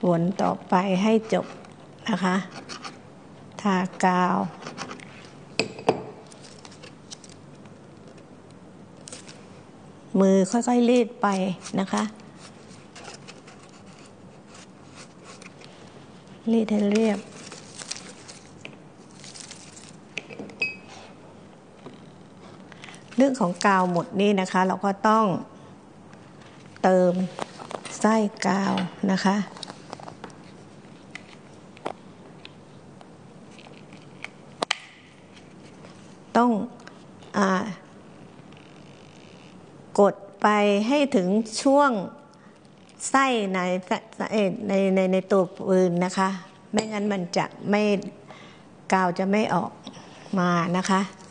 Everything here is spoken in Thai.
วนต่อไปให้จบนะคะทากาวมือค่อยๆรีดไปนะคะรีดให้เรียบเรื่องของกาวหมดนี่นะคะเราก็ต้องเติมไส้กาวนะคะต้องกดไปให้ถึงช่วงไส้ในตัวปืนนะคะไม่งั้นมันจะไม่กาวจะไม่ออกมานะคะ